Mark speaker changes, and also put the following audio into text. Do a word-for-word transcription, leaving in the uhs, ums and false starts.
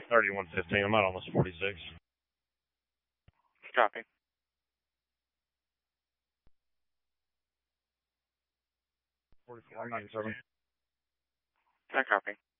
Speaker 1: thirty-one fifteen. I'm out on this forty-six.
Speaker 2: Copy.
Speaker 1: forty-four ninety-seven.
Speaker 2: I copy.